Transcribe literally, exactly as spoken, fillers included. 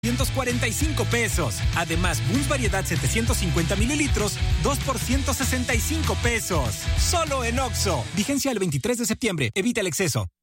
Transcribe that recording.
ciento cuarenta y cinco pesos. Además, Buns variedad setecientos cincuenta mililitros, dos por ciento sesenta y cinco pesos. Solo en Oxxo. Vigencia el veintitrés de septiembre. Evita el exceso.